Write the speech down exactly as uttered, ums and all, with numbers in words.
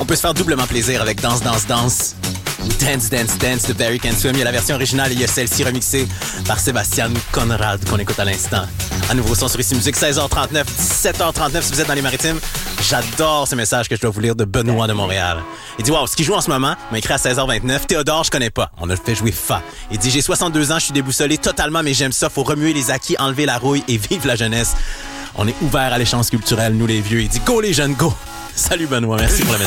peut se faire doublement plaisir avec Danse, Danse, Danse. Dance, Dance, Dance de Barry Can Swim. Il y a la version originale et il y a celle-ci remixée par Sébastien Conrad qu'on écoute à l'instant. À nouveau son sur Ici Musique, seize heures trente-neuf, dix-sept heures trente-neuf si vous êtes dans les Maritimes. J'adore ce message que je dois vous lire de Benoît de Montréal. Il dit « Wow, ce qui joue en ce moment m'a écrit à seize heures vingt-neuf. Théodore, je connais pas. On a fait jouer Fa. » Il dit « J'ai soixante-deux ans, je suis déboussolé totalement, mais j'aime ça. Faut remuer les acquis, enlever la rouille et vive la jeunesse. On est ouvert à l'échange culturel, nous les vieux. » Il dit « Go les jeunes, go. » Salut Benoît, merci pour le message.